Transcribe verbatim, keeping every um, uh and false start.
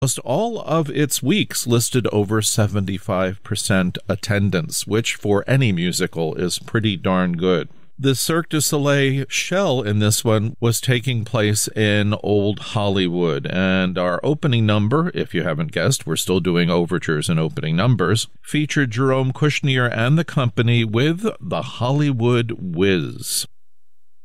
Almost all of its weeks listed over seventy-five percent attendance, which for any musical is pretty darn good. The Cirque du Soleil shell in this one was taking place in Old Hollywood, and our opening number, if you haven't guessed, we're still doing overtures and opening numbers, featured Jerome Kushnier and the company with the Hollywood Whiz.